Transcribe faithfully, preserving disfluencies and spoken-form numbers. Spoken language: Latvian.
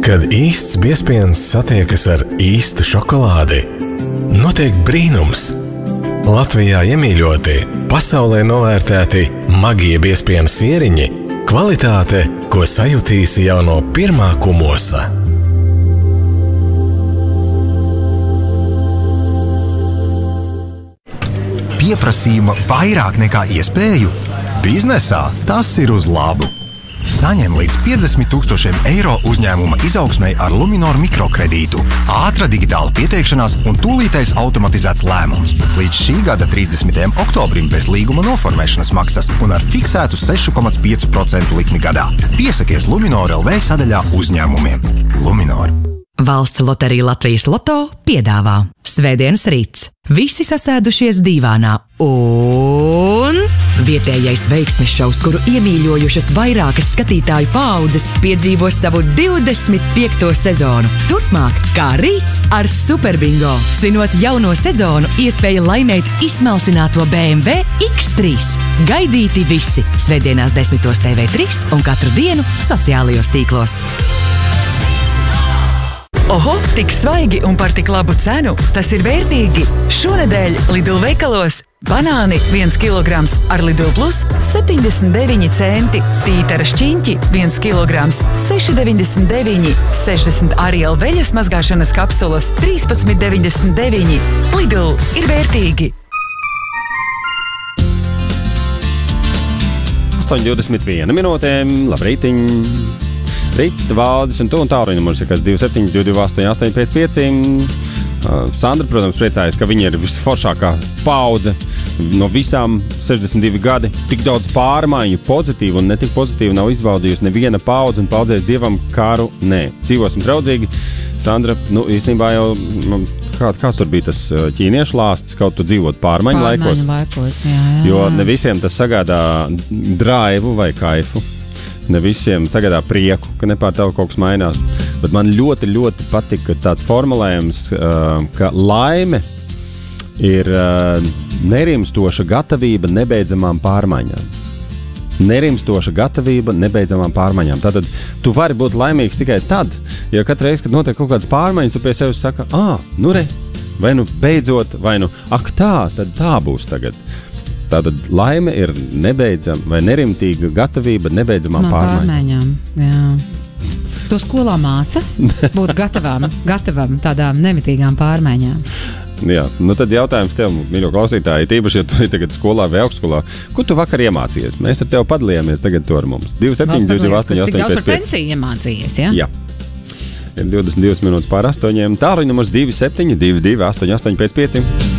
Kad īsts biezpiens satiekas ar īstu šokolādi, notiek brīnums. Latvijā iemīļoti, pasaulē novērtēti magie biezpiena sieriņi, kvalitāte, ko sajutīsi jau no pirmā kumosa. Pieprasījuma vairāk nekā iespēju? Biznesā tas ir uz labu. Saņem līdz piecdesmit tūkstošiem eiro uzņēmuma izaugsmei ar Luminor mikrokredītu. Ātra digitāla pieteikšanās un tūlītais automatizēts lēmums. Līdz šī gada trīsdesmitajam oktobrim bez līguma noformēšanas maksas un ar fiksētu seši komats pieci procenti likmi gadā. Piesakies Luminor L V sadaļā uzņēmumiem. Luminor. Valsts loterija Latvijas Loto piedāvā Svētdienas rīts. Visi sasēdušies dīvānā un vietējais veiksmes šovs, kuru iemīļojušas vairākas skatītāju paaudzes, piedzīvos savu divdesmit piekto sezonu. Turpmāk, kā rīts ar Superbingo. Svinot jauno sezonu, iespēja laimēt izsmalcināto B M W X trīs. Gaidīti visi Svētdienās desmitos T V trīs un katru dienu sociālajos tīklos. Oho, tik svaigi un par tik labu cenu. Tas ir vērtīgi. Šonedēļ Lidl veikalos banāni viens kilograms ar Lidl Plus septiņdesmit deviņi centi, tītara šķiņķi viens kilograms seši deviņdesmit deviņi, sešdesmit Ariel veļas mazgāšanas kapsulas trīspadsmit deviņdesmit deviņi. Lidl ir vērtīgi. astoņi divdesmit viena minūtēm, labrītiņ. Rīta, Valdis un tu un tālruņa numurs ir kas divi septiņi divi divi astoņi astoņi pieci pieci. Uh, Sandra, protams, priecājas, ka viņa ir visforšākā paudze no visām sešdesmit divi gadi. Tik daudz pārmaiņu, pozitīvu un ne tik pozitīvu nav izbaudījusi neviena paudze un paudzēs dievam karu nē. Dzīvosim draudzīgi. Sandra, nu, īstenībā jau, kā, kāds tur bija tas ķīniešu lāsts, kaut tu dzīvot pārmaiņu, pārmaiņu laikos. laikos jā, jā, jo jā. Ne visiem tas sagādā draivu vai kaifu. Ne visiem sagādā prieku, ka nepār tev kaut kas mainās. Bet man ļoti, ļoti patika tāds formulējums, ka laime ir nerimstoša gatavība nebeidzamām pārmaiņām. Nerimstoša gatavība nebeidzamām pārmaiņām. Tātad tu vari būt laimīgs tikai tad, ja katru reizi, kad notiek kaut kādas pārmaiņas, tu pie sevis saka, ā, nu re, vai nu beidzot, vai nu, ak tā, tad tā būs tagad. Tātad laime ir nebeidzama vai nerimtīga gatavība nebeidzamām pārmaiņām. pārmaiņām. Jā. To skolā māca būt gatavam, gatavam tādām nemitīgām pārmaiņām. Jā, nu tad jautājums tev, mīļo klausītāji, tīpaši, ja tu esi tagad skolā vai augstskolā, ko tu vakar iemācījies? Mēs ar tevi padalījāmies tagad to ar mums. divi septiņi divi divi astoņi astoņi pieci pieci. Tik daudz par pensiju iemācījies, ja? Jā. Ir divdesmit divas minūtes pār astoņiem. Tālruņa numurs divi septiņi divi divi astoņi astoņi pieci pieci.